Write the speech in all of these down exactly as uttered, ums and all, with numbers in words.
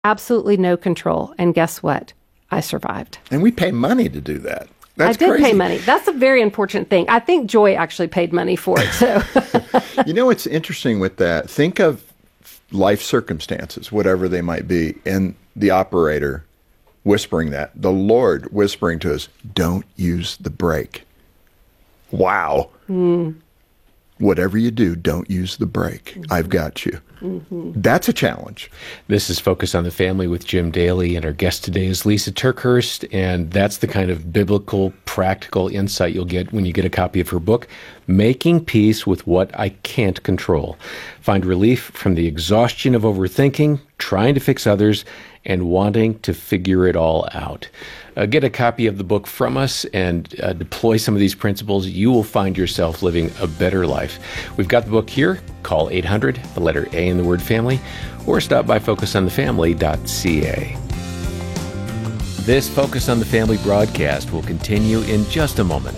absolutely no control. And guess what? I survived. And we pay money to do that. That's I did crazy. pay money. That's a very important thing. I think Joy actually paid money for it. So, you know what's interesting with that? Think of life circumstances, whatever they might be, and the operator whispering that, the Lord whispering to us, don't use the brake. Wow. Mm. Whatever you do, don't use the brake. Mm-hmm. I've got you. Mm-hmm. That's a challenge. This is Focus on the Family with Jim Daly, and our guest today is Lisa TerKeurst, and that's the kind of biblical, practical insight you'll get when you get a copy of her book, Making Peace with What I Can't Control. Find relief from the exhaustion of overthinking, trying to fix others, and wanting to figure it all out. Uh, get a copy of the book from us and uh, deploy some of these principles. You will find yourself living a better life. We've got the book here. Call eight hundred, the letter A in the word family, or stop by focus on the family dot c a. This Focus on the Family broadcast will continue in just a moment.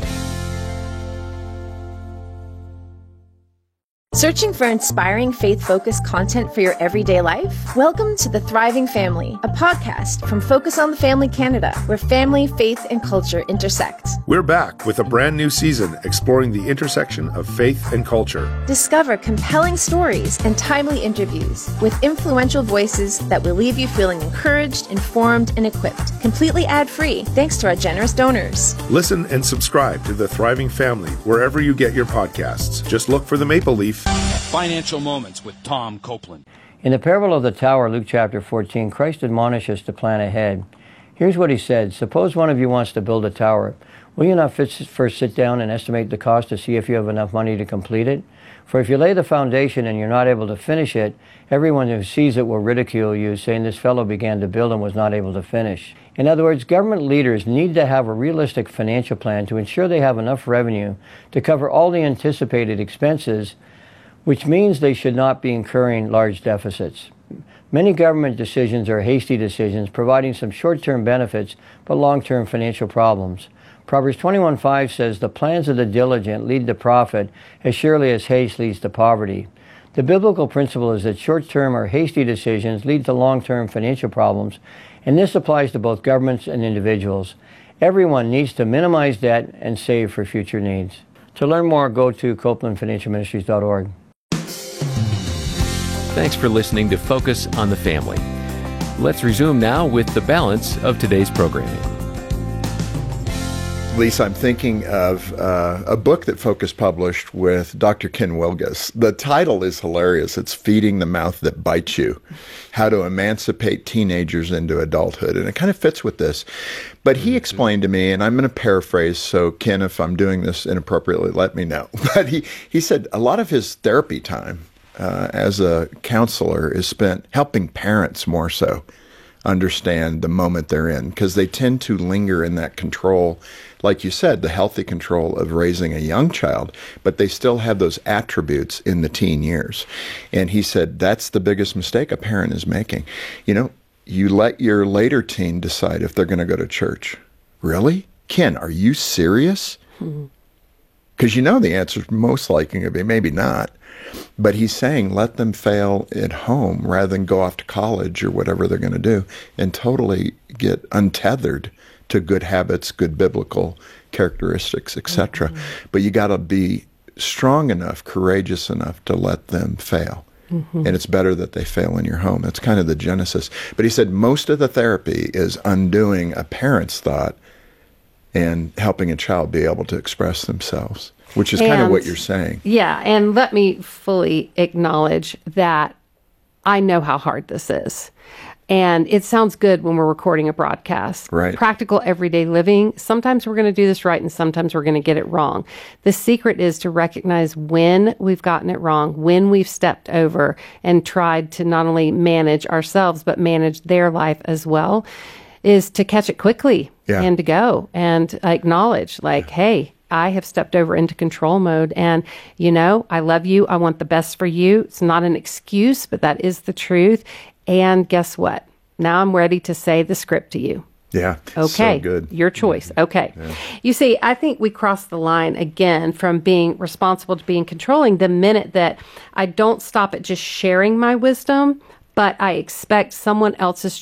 Searching for inspiring, faith-focused content for your everyday life? Welcome to The Thriving Family, a podcast from Focus on the Family Canada, where family, faith, and culture intersect. We're back with a brand new season exploring the intersection of faith and culture. Discover compelling stories and timely interviews with influential voices that will leave you feeling encouraged, informed, and equipped, completely ad-free, thanks to our generous donors. Listen and subscribe to The Thriving Family wherever you get your podcasts. Just look for the Maple Leaf. Financial Moments with Tom Copeland. In the parable of the tower, Luke chapter fourteen, Christ admonishes us to plan ahead. Here's what he said. Suppose one of you wants to build a tower. Will you not first sit down and estimate the cost to see if you have enough money to complete it? For if you lay the foundation and you're not able to finish it, everyone who sees it will ridicule you, saying this fellow began to build and was not able to finish. In other words, government leaders need to have a realistic financial plan to ensure they have enough revenue to cover all the anticipated expenses, which means they should not be incurring large deficits. Many government decisions are hasty decisions, providing some short-term benefits, but long-term financial problems. Proverbs twenty-one five says, the plans of the diligent lead to profit as surely as haste leads to poverty. The biblical principle is that short-term or hasty decisions lead to long-term financial problems, and this applies to both governments and individuals. Everyone needs to minimize debt and save for future needs. To learn more, go to copeland financial ministries dot org. Thanks for listening to Focus on the Family. Let's resume now with the balance of today's programming. Lisa, I'm thinking of uh, a book that Focus published with Doctor Ken Wilgus. The title is hilarious. It's Feeding the Mouth That Bites You, How to Emancipate Teenagers into Adulthood. And it kind of fits with this. But he explained to me, and I'm going to paraphrase, so Ken, if I'm doing this inappropriately, let me know. But he, he said a lot of his therapy time Uh, as a counselor is spent helping parents more so understand the moment they're in, because they tend to linger in that control, like you said, the healthy control of raising a young child, but they still have those attributes in the teen years. And he said that's the biggest mistake a parent is making. You know, you let your later teen decide if they're going to go to church. Really? Ken, are you serious? Because you know the answer is most likely going to be maybe not. But he's saying let them fail at home rather than go off to college or whatever they're going to do and totally get untethered to good habits, good biblical characteristics, et cetera. Mm-hmm. But you got to be strong enough, courageous enough to let them fail. Mm-hmm. And it's better that they fail in your home. That's kind of the genesis. But he said most of the therapy is undoing a parent's thought and helping a child be able to express themselves, which is and, kind of what you're saying. Yeah, and let me fully acknowledge that I know how hard this is. And it sounds good when we're recording a broadcast. Right. Practical everyday living. Sometimes we're going to do this right and sometimes we're going to get it wrong. The secret is to recognize when we've gotten it wrong, when we've stepped over and tried to not only manage ourselves, but manage their life as well, is to catch it quickly yeah. and to go and acknowledge like, yeah. hey, I have stepped over into control mode and, you know, I love you. I want the best for you. It's not an excuse, but that is the truth. And guess what? Now I'm ready to say the script to you. Yeah. Okay. So good. Your choice. Okay. Yeah. You see, I think we crossed the line again from being responsible to being controlling the minute that I don't stop at just sharing my wisdom. but I expect someone else's